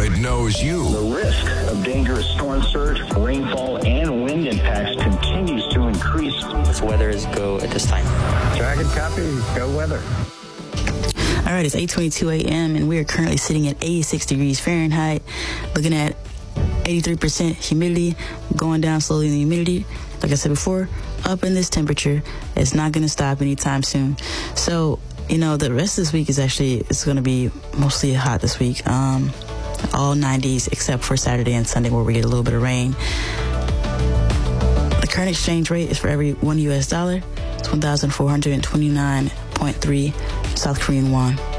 it knows you. The risk of dangerous storm surge, rainfall, and wind impacts continues to increase. This weather is go at this time. Dragon copy, go weather. All right, it's 8:22 a.m. and we are currently sitting at 86 degrees Fahrenheit, looking at 83% humidity, going down slowly in the humidity. Like I said before, up in this temperature. It's not going to stop anytime soon. So, the rest of this week it's going to be mostly hot this week. All 90s except for Saturday and Sunday where we get a little bit of rain. The current exchange rate is for every $1 US, it's 1,429.3 South Korean won.